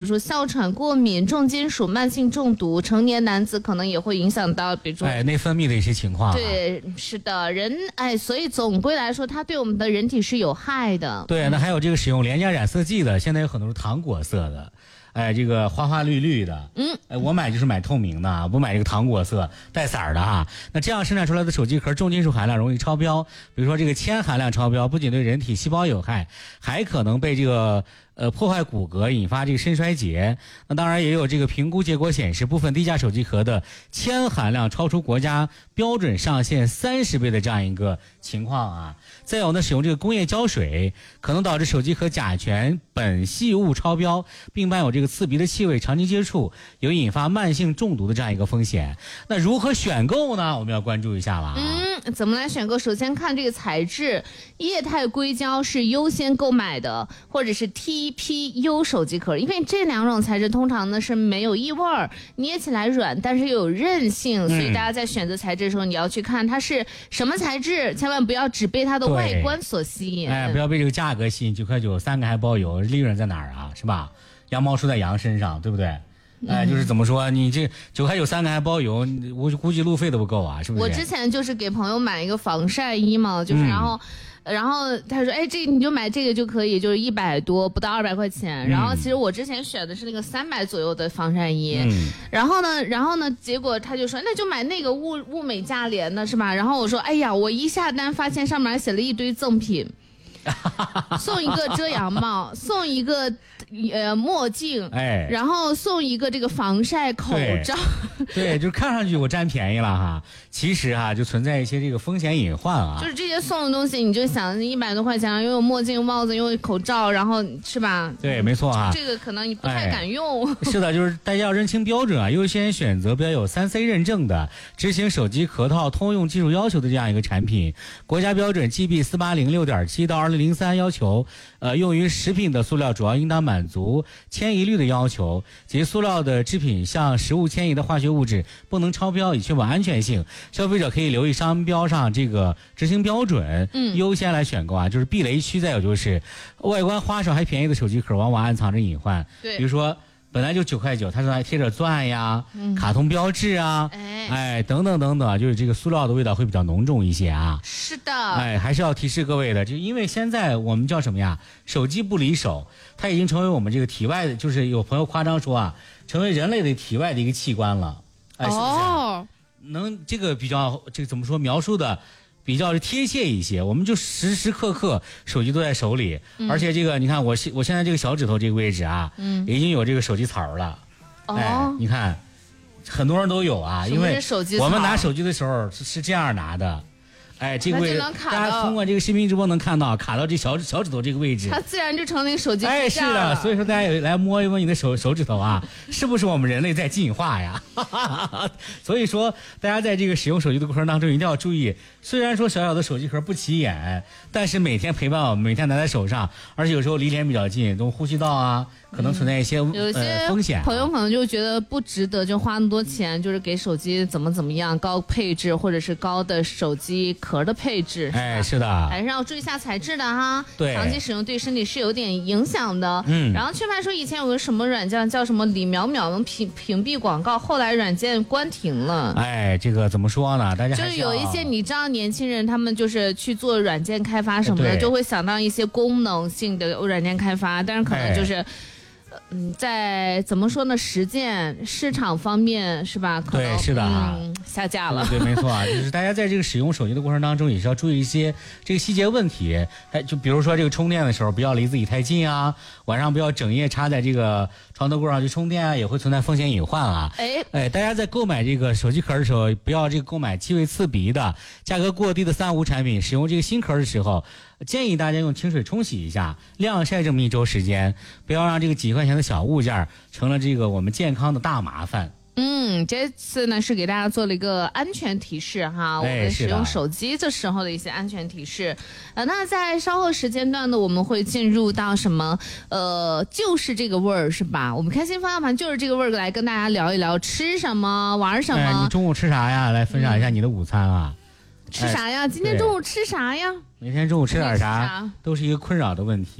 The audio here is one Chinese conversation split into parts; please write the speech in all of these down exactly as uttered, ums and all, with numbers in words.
说哮喘、过敏、重金属、慢性中毒，成年男子可能也会影响到，比如说哎内分泌的一些情况、啊。 对，是的，人哎，所以总归来说，它对我们的人体是有害的。 对，那还有这个使用廉价染色剂的，现在有很多是糖果色的。哎，这个花花绿绿的，嗯，哎，我买就是买透明的，不买这个糖果色带色儿的哈。那这样生产出来的手机壳重金属含量容易超标，比如说这个铅含量超标，不仅对人体细胞有害，还可能被这个呃破坏骨骼，引发这个肾衰竭。那当然也有这个评估结果显示，部分低价手机壳的铅含量超出国家标准上限三十倍的这样一个情况啊。再有呢，使用这个工业胶水，可能导致手机壳甲醛、苯系物超标，并伴有这个刺鼻的气味，长期接触有引发慢性中毒的这样一个风险。那如何选购呢？我们要关注一下了、啊。 嗯，怎么来选购？首先看这个材质，液态硅胶是优先购买的，或者是 T P U 手机壳，因为这两种材质通常呢是没有异味儿，捏起来软，但是又有韧性，所以大家在选择材质的时候，你要去看它是什么材质，千万不要只被它的外观所吸引。 哎，不要被这个价格吸引，九块九三个还包邮，利润在哪儿啊？是吧？羊毛出在羊身上，对不对？哎，就是怎么说，你这九块九三个还包邮，我估计路费都不够啊，是不是？ 我之前就是给朋友买一个防晒衣嘛，就是然后。嗯然后他说：“哎，这你就买这个就可以，就是一百多，不到二百块钱。然后其实我之前选的是那个三百左右的防晒衣。嗯、然后呢，然后呢，结果他就说那就买那个物物美价廉的是吧？然后我说：哎呀，我一下单发现上面还写了一堆赠品。”送一个遮阳帽，送一个呃墨镜，哎，然后送一个这个防晒口罩。 对，对，就看上去我占便宜了哈，其实哈就存在一些这个风险隐患啊。 就是这些送的东西，你就想一百多块钱，又有墨镜、有帽子、又有口罩，然后是吧？ 对，没错啊。 这个可能你不太敢用。 哎、是的，就是大家要认清标准啊，优先选择标有三 C 认证的、执行手机壳套通用技术要求的这样一个产品。国家标准 G B 四八零六点七到二零零三要求，呃，用于食品的塑料主要应当满足铅一律的要求，即塑料的制品向食物迁移的化学物质不能超标，以确保安全性。消费者可以留意商标上这个执行标准，嗯，优先来选购啊。就是避雷区，再有就是外观花哨还便宜的手机壳，往往暗藏着隐患。 对， 比如说。本来就九块九，它上还贴着钻呀、嗯、卡通标志啊，哎，哎等等等等，就是这个塑料的味道会比较浓重一些啊。 是的， 哎，还是要提示各位的，就因为现在我们叫什么呀？手机不离手，它已经成为我们这个体外的，就是有朋友夸张说啊，成为人类的体外的一个器官了。哎，是不是？哦，能这个比较这个怎么说描述的？比较贴切一些，我们就时时刻刻手机都在手里，嗯、而且这个你看我现我现在这个小指头这个位置啊，嗯，已经有这个手机槽了。哦，哎，你看，很多人都有啊，因为我们拿手机的时候是是这样拿的。哎，这个位置大家通过这个视频直播能看到，卡到这小小指头这个位置， 它自然就成那个手机。 哎，是的，所以说大家也来摸一摸你的手手指头啊，是不是我们人类在进化呀？所以说，大家在这个使用手机的过程当中一定要注意，虽然说小小的手机壳不起眼，但是每天陪伴我们，每天拿在手上，而且有时候离脸比较近，都呼吸道啊，可能存在一些、嗯、 有些呃风险、啊。 朋友可能就觉得不值得，就花那么多钱，就是给手机怎么怎么样高配置或者是高的手机壳的配置。 哎，是的， 还是要注意一下材质的哈。 对， 长期使用对身体是有点影响的。嗯，然后缺乏说以前有个什么软件叫什么李淼淼能屏屏蔽广告，后来软件关停了。 哎，这个怎么说呢？大家就是有一些你知道年轻人他们就是去做软件开发什么的，就会想到一些功能性的软件开发，但是可能就是。哎嗯，在怎么说呢？实践市场方面是吧？可能对，是的啊、 嗯，下架了。 对，对没错啊，就是大家在这个使用手机的过程当中，也是要注意一些这个细节问题。哎，就比如说这个充电的时候，不要离自己太近啊，晚上不要整夜插在这个床头柜上去充电啊，也会存在风险隐患啊。哎哎，大家在购买这个手机壳的时候，不要这个购买气味刺鼻的、价格过低的三无产品。使用这个新壳的时候，建议大家用清水冲洗一下，晾晒这么一周时间，不要让这个几块钱的小物件成了这个我们健康的大麻烦。 嗯，这次呢是给大家做了一个安全提示哈，我们使用手机这时候的一些安全提示。呃，那在稍后时间段呢，我们会进入到什么？呃，就是这个味儿是吧？我们开心方向盘就是这个味儿，来跟大家聊一聊吃什么，玩什么。 哎，你中午吃啥呀？来分享一下你的午餐啊。 嗯、吃啥呀？今天中午吃啥呀？ 每天中午吃点啥，都是一个困扰的问题。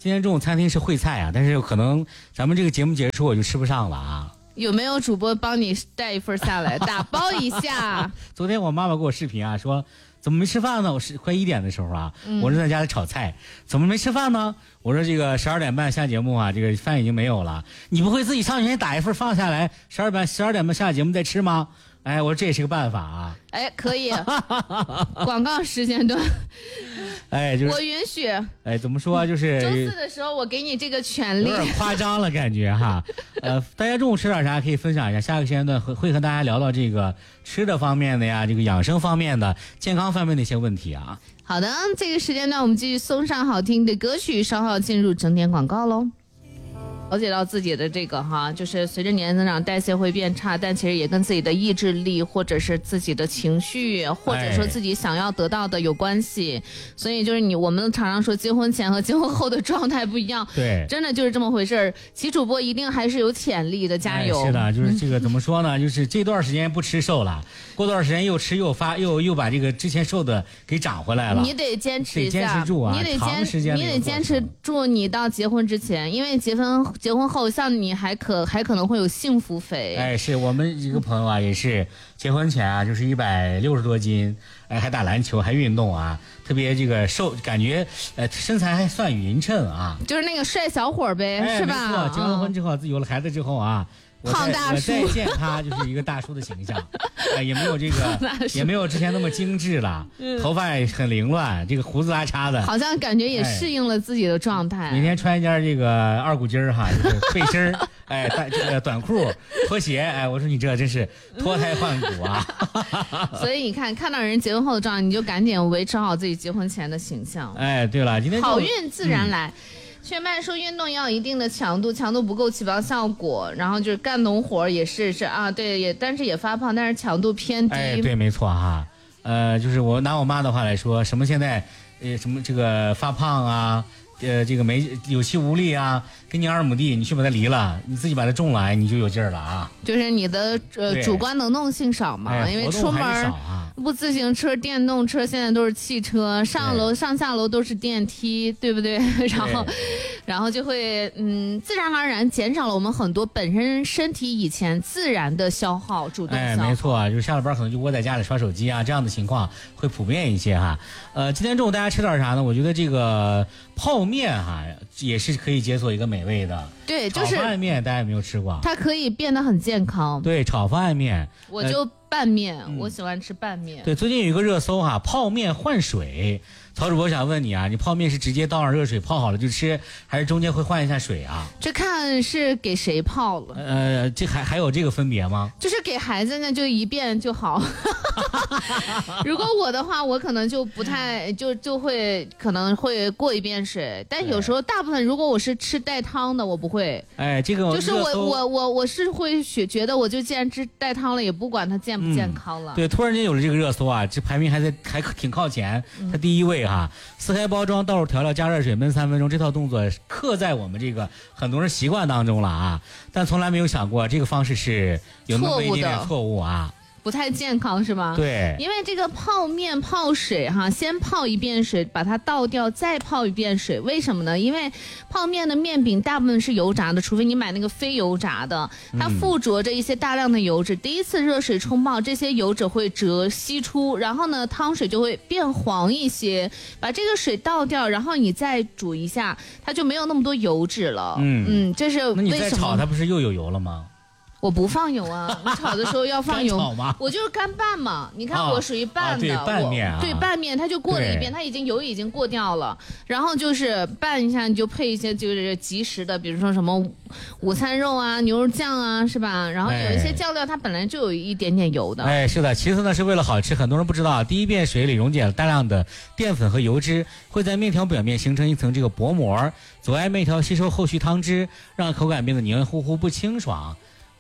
今天中午餐厅是烩菜啊，但是可能咱们这个节目结束我就吃不上了啊。 有没有主播帮你带一份下来打包一下？ 昨天我妈妈给我视频啊，说怎么没吃饭呢？我是快一点的时候啊，嗯、我正在家里炒菜，怎么没吃饭呢？我说这个十二点半下节目啊，这个饭已经没有了，你不会自己上去打一份放下来，十二点十二点半下节目再吃吗？哎，我说这也是个办法啊。 哎，可以。广告时间段。 哎，就是我允许。 哎，怎么说啊？就是周四的时候我给你这个权利。 有点夸张了，感觉哈。呃，大家中午吃点啥可以分享一下？下个时间段会会和大家聊到这个吃的方面的呀，这个养生方面的、健康方面的一些问题啊。 好的，这个时间段我们继续送上好听的歌曲，稍后进入整点广告喽。了解到自己的这个哈，就是随着年龄增长，代谢会变差，但其实也跟自己的意志力或者是自己的情绪，或者说自己想要得到的有关系。哎、所以就是你，我们常常说结婚前和结婚后的状态不一样， 对， 真的就是这么回事儿。其主播一定还是有潜力的，加油！ 哎、是的，就是这个怎么说呢？就是这段时间不吃瘦了，过段时间又吃又发，又又把这个之前瘦的给长回来了。 你得坚持一下， 得坚持住啊！ 你得坚持， 你得坚持住，你到结婚之前，因为结婚。结婚后，像你还可还可能会有幸福肥。 哎，是我们一个朋友啊，也是结婚前啊，就是一百六十多斤，哎，还打篮球，还运动啊，特别这个瘦，感觉呃身材还算匀称啊， 就是那个帅小伙呗， 哎、 是吧？ 没错，结完婚之后，自己有了孩子之后啊。 胖大叔， 我再见他就是一个大叔的形象，哎，也没有这个，也没有之前那么精致了，嗯、头发也很凌乱，这个胡子拉碴的， 好像感觉也适应了自己的状态。 哎、每天穿一件这个二股筋儿哈，就是背心儿，哎，这个短裤、拖鞋，哎，我说你这真是脱胎换骨啊！ 所以你看，看到人结婚后的状态，你就赶紧维持好自己结婚前的形象。 哎，对了，今天好运自然来。嗯全麦说运动要有一定的强度，强度不够起不到效果。然后就是干农活也是是啊，对，也但是也发胖，但是强度偏低。 哎，对，没错哈。呃，就是我拿我妈的话来说，什么现在呃什么这个发胖啊，呃这个没有气无力啊，给你二亩地，你去把它犁了，你自己把它种了，你就有劲儿了啊。 就是你的呃主观能动性少嘛， 哎、 因为出门少啊。 不自行车、电动车现在都是汽车，上楼上下楼都是电梯，对不对？然后，然后就会嗯，自然而然减少了我们很多本身身体以前自然的消耗，主动消耗。 哎，没错，就是下了班可能就窝在家里刷手机啊，这样的情况会普遍一些哈。呃，今天中午大家吃点啥呢？我觉得这个泡面哈也是可以解锁一个美味的。 对，就是炒方便面，大家有没有吃过？ 它可以变得很健康。 对，炒方便面， 我就拌面， 呃、 我喜欢吃拌面。 对，最近有一个热搜哈，泡面换水。曹主播想问你啊，你泡面是直接倒上热水泡好了就吃，还是中间会换一下水啊？ 这看是给谁泡了。 呃，这还还有这个分别吗？ 就是给孩子那就一遍就好。如果我的话，我可能就不太就就会可能会过一遍水，但有时候大部分如果我是吃带汤的，我不会。 哎，这个就是我我我我是会觉觉得我就既然吃带汤了，也不管它健不健康了。 嗯、对，突然间有了这个热搜啊，这排名还在还挺靠前，它第一位。哈，撕开包装，倒入调料，加热水焖三分钟，这套动作刻在我们这个很多人习惯当中了啊，但从来没有想过这个方式是有那么一点点错误啊。 不太健康是吗？ 对， 因为这个泡面泡水哈，先泡一遍水，把它倒掉，再泡一遍水。为什么呢？因为泡面的面饼大部分是油炸的，除非你买那个非油炸的，它附着着一些大量的油脂。嗯、第一次热水冲泡，这些油脂会折析出，然后呢，汤水就会变黄一些。把这个水倒掉，然后你再煮一下，它就没有那么多油脂了。嗯嗯，这是为什么？ 那你再炒，它不是又有油了吗？ 我不放油啊，你炒的时候要放油。 炒吗？ 我就是干拌嘛。你看我属于拌的， 啊啊、对拌面、啊， 对拌面，它就过了一遍，它已经油已经过掉了。然后就是拌一下，你就配一些就是即食的，比如说什么午餐肉啊、牛肉酱啊，是吧？然后有一些酱料它本来就有一点点油的。 哎，是的。其次呢，是为了好吃，很多人不知道，第一遍水里溶解了大量的淀粉和油脂，会在面条表面形成一层这个薄膜，阻碍面条吸收后续汤汁，让口感变得黏糊糊不清爽。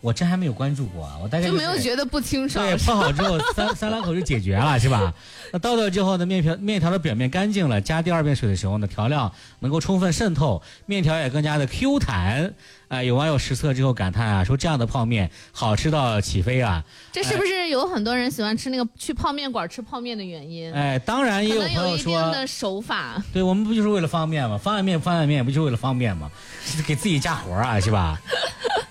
我真还没有关注过啊，我大概、就是、 就没有觉得不清爽。 对，泡好之后三三两口就解决了，是吧？那倒掉之后呢，面条面条的表面干净了，加第二遍水的时候呢，调料能够充分渗透，面条也更加的 Q 弹。哎、呃，有网友实测之后感叹啊，说这样的泡面好吃到起飞啊！ 这是不是有很多人喜欢吃那个去泡面馆吃泡面的原因？ 哎，当然也有朋友说， 可能有一定的手法。 对，我们不就是为了方便吗？方便面方便面不就是为了方便吗？是给自己加活啊，是吧？